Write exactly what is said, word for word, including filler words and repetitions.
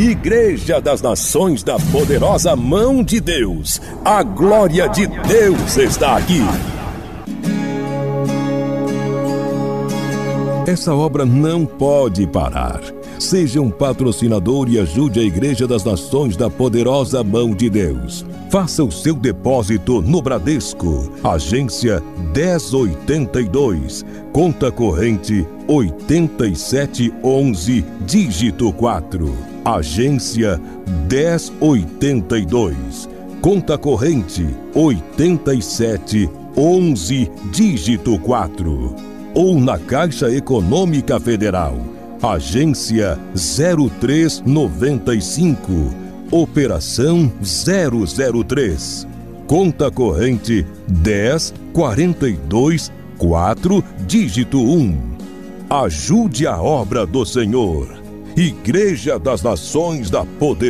Igreja das Nações da Poderosa Mão de Deus. A glória de Deus está aqui. Essa obra não pode parar. Seja um patrocinador e ajude a Igreja das Nações da Poderosa Mão de Deus. Faça o seu depósito no Bradesco, agência dez oitenta e dois, conta corrente oitenta e sete onze, dígito quatro. Agência dez oitenta e dois, conta corrente oitenta e sete onze, dígito quatro. Ou na Caixa Econômica Federal, agência zero três noventa e cinco, operação zero zero três, conta corrente dez quarenta e dois quatro, dígito um. Ajude a obra do Senhor. Igreja das Nações da Poder